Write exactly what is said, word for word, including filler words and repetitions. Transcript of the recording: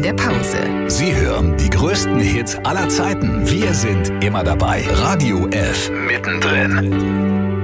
der Pause. Sie hören die größten Hits aller Zeiten. Wir sind immer dabei. Radio F. Mittendrin.